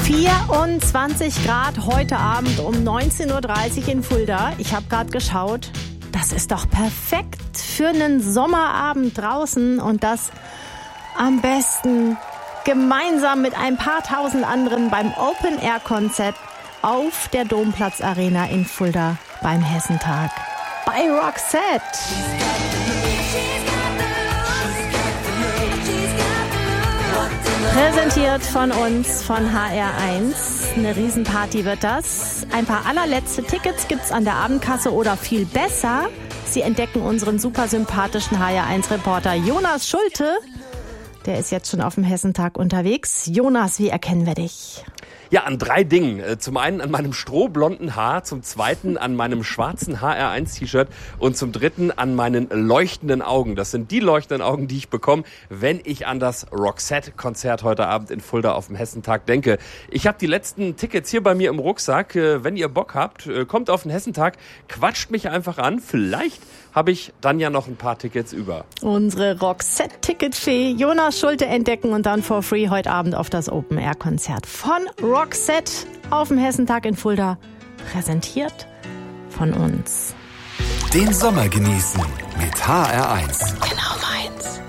24 Grad heute Abend um 19.30 Uhr in Fulda. Ich habe gerade geschaut. Das ist doch perfekt für einen Sommerabend draußen und das am besten gemeinsam mit ein paar tausend anderen beim Open-Air-Konzert auf der Domplatz Arena in Fulda beim Hessentag bei Roxette. Präsentiert von uns, von HR1. Eine Riesenparty wird das. Ein paar allerletzte Tickets gibt's an der Abendkasse oder viel besser. Sie entdecken unseren super sympathischen HR1-Reporter Jonas Schulte. Der ist jetzt schon auf dem Hessentag unterwegs. Jonas, wie erkennen wir dich? Ja, an 3 Dingen. Zum einen an meinem strohblonden Haar, zum zweiten an meinem schwarzen HR1-T-Shirt und zum dritten an meinen leuchtenden Augen. Das sind die leuchtenden Augen, die ich bekomme, wenn ich an das Roxette-Konzert heute Abend in Fulda auf dem Hessentag denke. Ich habe die letzten Tickets hier bei mir im Rucksack. Wenn ihr Bock habt, kommt auf den Hessentag, quatscht mich einfach an. Vielleicht habe ich dann ja noch ein paar Tickets über. Unsere Roxette-Ticketfee Jonas Schulte entdecken und dann for free heute Abend auf das Open-Air-Konzert von Roxette auf dem Hessentag in Fulda. Präsentiert von uns. Den Sommer genießen mit HR1. Genau meins.